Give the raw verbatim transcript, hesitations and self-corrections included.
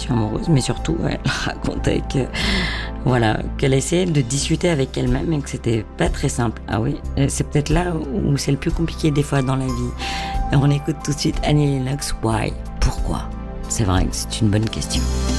relation amoureuse, mais surtout, elle racontait que, voilà, qu'elle essayait de discuter avec elle-même et que c'était pas très simple. Ah oui, c'est peut-être là où c'est le plus compliqué des fois dans la vie. Et on écoute tout de suite Annie Lennox, Why? Pourquoi? C'est vrai que c'est une bonne question.